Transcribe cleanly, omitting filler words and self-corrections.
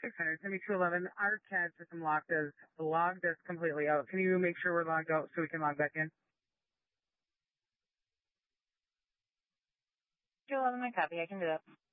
600, send me 211. Our CAD system logged us completely out. Can you make sure we're logged out so we can log back in? 211, my copy. I can do that.